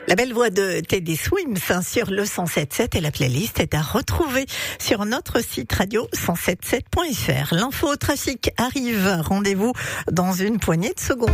La belle voix de Teddy Swims sur le 107.7 et la playlist est à retrouver sur notre site radio 107.7.fr. L'info trafic arrive. Rendez-vous dans une poignée de secondes.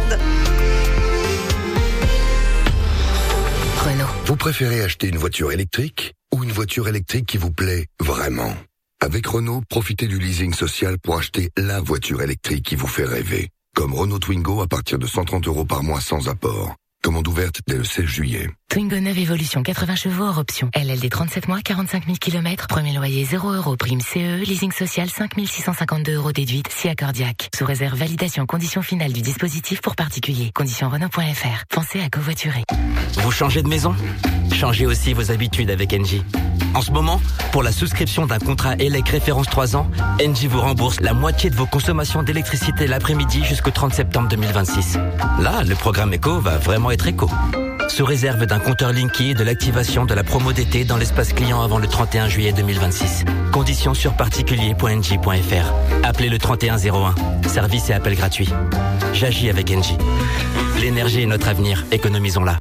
Renault. Vous préférez acheter une voiture électrique ou une voiture électrique qui vous plaît vraiment? Avec Renault, profitez du leasing social pour acheter la voiture électrique qui vous fait rêver. Comme Renault Twingo à partir de 130 € par mois sans apport. Commande ouverte dès le 16 juillet. Twingo 9 Evolution, 80 chevaux hors option. LLD 37 mois, 45 000 km. Premier loyer 0 €. Prime CE. Leasing social 5 652 € déduite. Si accordiaque. Sous réserve validation conditions finales du dispositif pour particuliers. Conditions Renault.fr. Pensez à covoiturer. Vous changez de maison? Changez aussi vos habitudes avec Engie. En ce moment, pour la souscription d'un contrat ELEC référence 3 ans, Engie vous rembourse la moitié de vos consommations d'électricité l'après-midi jusqu'au 30 septembre 2026. Là, le programme Eco va vraiment être éco. Sous réserve d'un compteur Linky et de l'activation de la promo d'été dans l'espace client avant le 31 juillet 2026. Conditions sur particulier.engie.fr. Appelez le 3101. Service et appel gratuit. J'agis avec Engie. L'énergie est notre avenir. Économisons-la.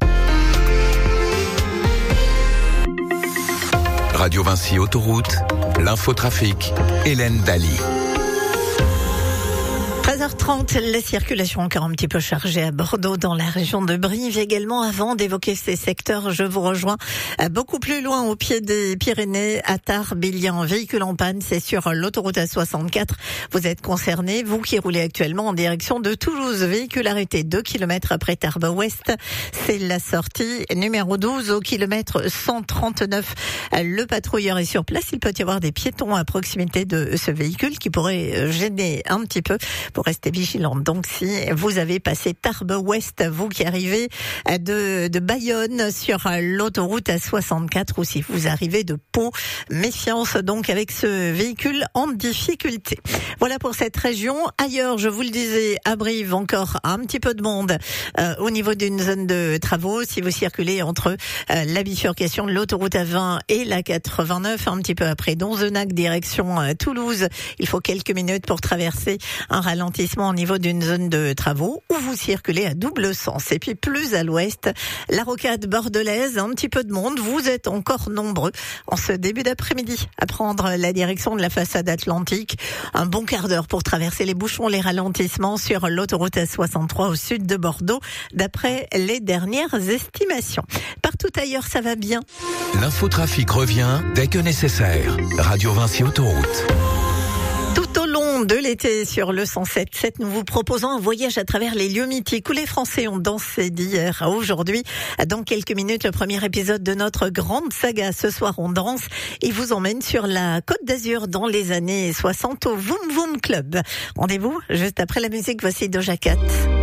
Radio Vinci Autoroute, l'infotrafic, Hélène Daly. 13h30, la circulation encore un petit peu chargée à Bordeaux, dans la région de Brive également. Avant d'évoquer ces secteurs, je vous rejoins beaucoup plus loin au pied des Pyrénées, à Tarbes. Il y a un véhicule en panne, c'est sur l'autoroute A64. Vous êtes concernés, vous qui roulez actuellement en direction de Toulouse. Véhicule arrêté 2 km après Tarbes Ouest. C'est la sortie numéro 12 au kilomètre 139. Le patrouilleur est sur place. Il peut y avoir des piétons à proximité de ce véhicule qui pourrait gêner un petit peu. Pour rester vigilante. Donc, si vous avez passé Tarbes Ouest, vous qui arrivez de Bayonne sur l'autoroute A64, ou si vous arrivez de Pau, méfiance donc avec ce véhicule en difficulté. Voilà pour cette région. Ailleurs, je vous le disais, à Brive, encore un petit peu de monde au niveau d'une zone de travaux. Si vous circulez entre la bifurcation de l'autoroute A20 et la 89, un petit peu après Donzenac, direction Toulouse, il faut quelques minutes pour traverser un ralentissement au niveau d'une zone de travaux où vous circulez à double sens. Et puis plus à l'ouest, la rocade bordelaise, un petit peu de monde. Vous êtes encore nombreux en ce début d'après-midi à prendre la direction de la façade atlantique. Un bon quart d'heure pour traverser les bouchons, les ralentissements sur l'autoroute A63 au sud de Bordeaux, d'après les dernières estimations. Partout ailleurs, ça va bien. L'infotrafic revient dès que nécessaire. Radio Vinci Autoroute. Tout au long de l'été sur le 107.7, nous vous proposons un voyage à travers les lieux mythiques où les Français ont dansé d'hier à aujourd'hui. Dans quelques minutes, le premier épisode de notre grande saga. Ce soir, on danse et vous emmène sur la Côte d'Azur dans les années 60 au Voom Voom Club. Rendez-vous juste après la musique. Voici Doja Cat.